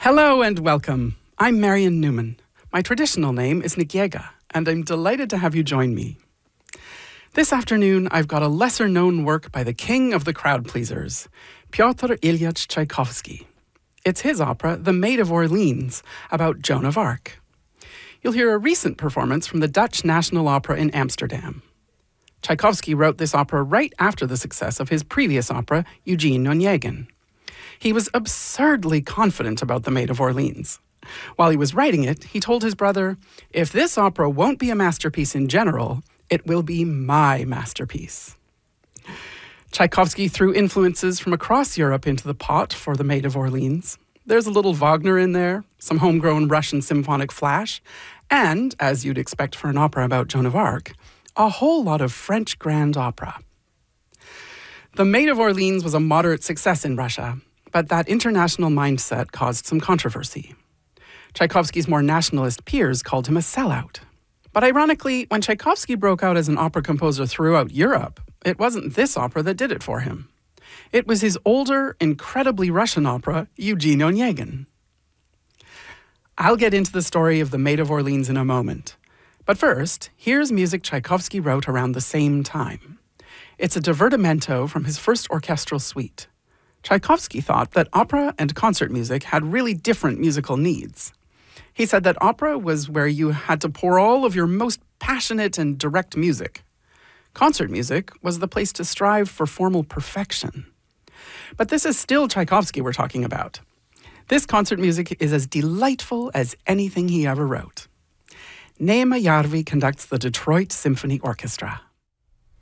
Hello and welcome. I'm Marion Newman. My traditional name is Nikiega, and I'm delighted to have you join me. This afternoon, I've got a lesser-known work by the king of the crowd-pleasers, Pyotr Ilyich Tchaikovsky. It's his opera, The Maid of Orleans, about Joan of Arc. You'll hear a recent performance from the Dutch National Opera in Amsterdam. Tchaikovsky wrote this opera right after the success of his previous opera, Eugene Onegin. He was absurdly confident about The Maid of Orleans. While he was writing it, he told his brother, "If this opera won't be a masterpiece in general, it will be my masterpiece." Tchaikovsky threw influences from across Europe into the pot for The Maid of Orleans. There's a little Wagner in there, some homegrown Russian symphonic flash, and, as you'd expect for an opera about Joan of Arc, a whole lot of French grand opera. The Maid of Orleans was a moderate success in Russia, but that international mindset caused some controversy. Tchaikovsky's more nationalist peers called him a sellout. But ironically, when Tchaikovsky broke out as an opera composer throughout Europe, it wasn't this opera that did it for him. It was his older, incredibly Russian opera, Eugene Onegin. I'll get into the story of The Maid of Orleans in a moment. But first, here's music Tchaikovsky wrote around the same time. It's a divertimento from his first orchestral suite. Tchaikovsky thought that opera and concert music had really different musical needs. He said that opera was where you had to pour all of your most passionate and direct music. Concert music was the place to strive for formal perfection. But this is still Tchaikovsky we're talking about. This concert music is as delightful as anything he ever wrote. Neema Järvi conducts the Detroit Symphony Orchestra.